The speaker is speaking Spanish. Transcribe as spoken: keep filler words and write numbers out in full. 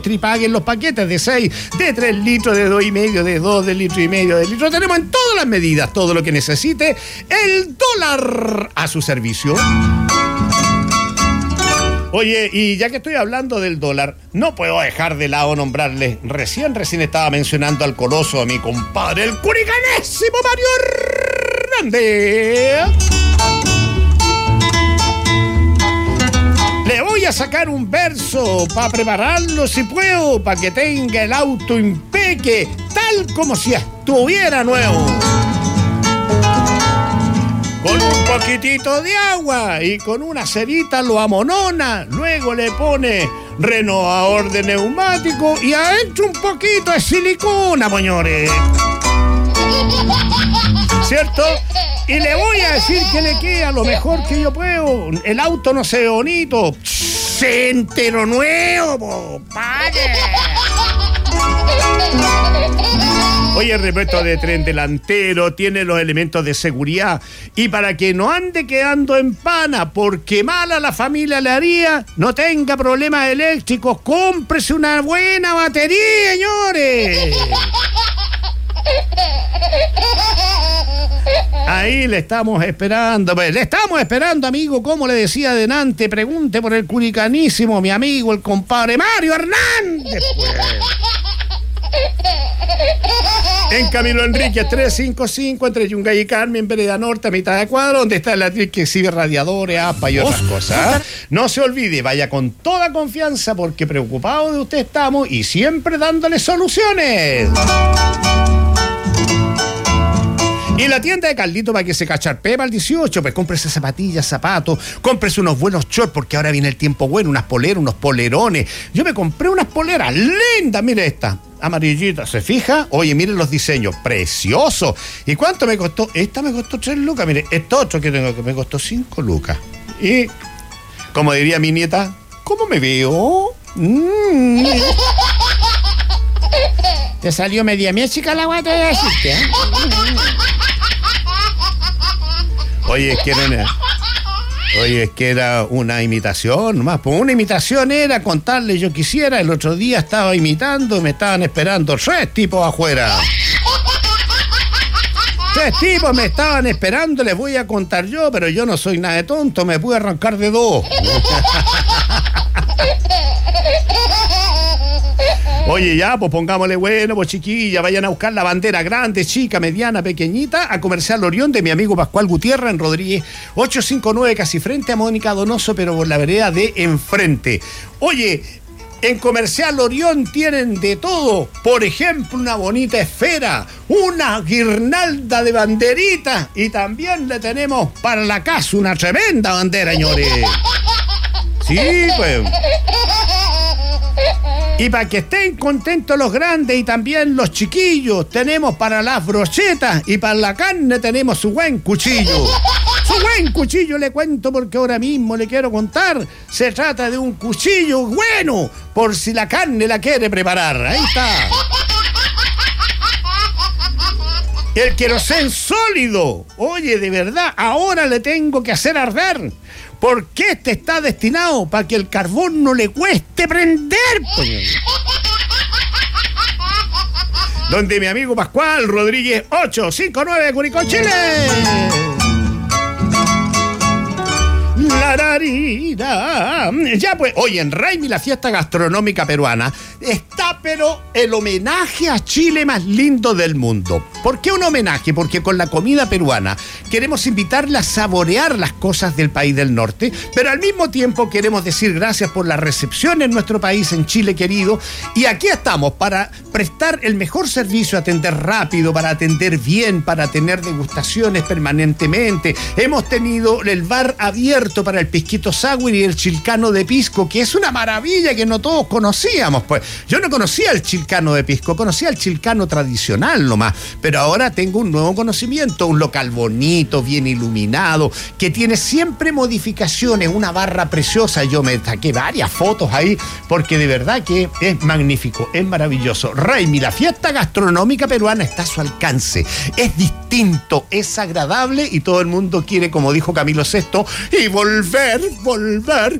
Nutripag en los paquetes de seis, de tres litros, de dos y medio, de dos, de litro y medio, de litro. Tenemos en todas las medidas todo lo que necesite. El dólar a su servicio. Oye, y ya que estoy hablando del dólar, no puedo dejar de lado nombrarles. Recién, recién estaba mencionando al coloso, a mi compadre, el curicanésimo Mario Hernández. Le voy a sacar un verso para prepararlo si puedo, para que tenga el auto impeque, tal como si estuviera nuevo. Con un poquitito de agua y con una cerita lo amonona, luego le pone renovador de neumático y adentro un poquito de silicona, señores. ¿Cierto? Y le voy a decir que le queda lo mejor que yo puedo. El auto no se ve bonito, se entero nuevo, padre. Oye, el repuesto de tren delantero tiene los elementos de seguridad. Y para que no ande quedando en pana, porque mala la familia le haría, no tenga problemas eléctricos, cómprese una buena batería, señores. Ahí le estamos esperando, pues, le estamos esperando, amigo, como le decía adelante, pregunte por el curicanísimo, mi amigo, el compadre Mario Hernández, pues. En Camilo Enrique trescientos cincuenta y cinco, entre Yungay y Carmen, Vereda Norte, a mitad de cuadro, donde está el atril que exhibe radiadores, A P A y otras cosas. No se olvide, vaya con toda confianza, porque preocupados de usted estamos y siempre dándole soluciones. Y la tienda de Carlito para que se cacharpee para el dieciocho, pues cómprese zapatillas, zapatos, cómprese unos buenos shorts, porque ahora viene el tiempo bueno, unas poleras, unos polerones. Yo me compré unas poleras lindas, mire esta, amarillita, ¿se fija? Oye, miren los diseños, preciosos. ¿Y cuánto me costó? Esta me costó tres lucas, mire, esto otro que tengo que me costó cinco lucas. Y, como diría mi nieta, ¿cómo me veo? Mm. Te salió media mía, chica, la guata de decirte, ¿eh? Oye, es que era una, oye, es que era una imitación, nomás. Pues una imitación era contarle yo quisiera. El otro día estaba imitando, me estaban esperando tres tipos afuera. Tres tipos me estaban esperando, les voy a contar yo, pero yo no soy nada de tonto, me pude arrancar de dos. Oye, ya, pues pongámosle bueno, pues chiquilla, vayan a buscar la bandera grande, chica, mediana, pequeñita, a Comercial Orión de mi amigo Pascual Gutiérrez en Rodríguez ochocientos cincuenta y nueve, casi frente a Mónica Donoso, pero por la vereda de enfrente. Oye, en Comercial Orión tienen de todo, por ejemplo, una bonita esfera, una guirnalda de banderitas y también le tenemos para la casa una tremenda bandera, señores. Sí, pues. Y para que estén contentos los grandes y también los chiquillos, tenemos para las brochetas y para la carne tenemos su buen cuchillo. Su buen cuchillo le cuento porque ahora mismo le quiero contar. Se trata de un cuchillo bueno por si la carne la quiere preparar. Ahí está. El querosén sólido. Oye, de verdad, ahora le tengo que hacer arder. Porque este está destinado para que el carbón no le cueste prender. Donde mi amigo Pascual Rodríguez ochocientos cincuenta y nueve, Curicó, Chile. La ya pues, oye, en Raimi, la fiesta gastronómica peruana, está pero el homenaje a Chile más lindo del mundo. ¿Por qué un homenaje? Porque con la comida peruana queremos invitarla a saborear las cosas del país del norte, pero al mismo tiempo queremos decir gracias por la recepción en nuestro país, en Chile querido, y aquí estamos para prestar el mejor servicio, atender rápido, para atender bien, para tener degustaciones permanentemente. Hemos tenido el bar abierto para el pisquito sour y el chilcano de pisco, que es una maravilla que no todos conocíamos. Pues yo no conocía el chilcano de pisco, conocía el chilcano tradicional nomás, pero ahora tengo un nuevo conocimiento, un local bonito, bien iluminado, que tiene siempre modificaciones, una barra preciosa. Yo me saqué varias fotos ahí, porque de verdad que es magnífico, es maravilloso. Raimi, la fiesta gastronómica peruana está a su alcance, es distinto, es agradable y todo el mundo quiere, como dijo Camilo sexto, y volver, volver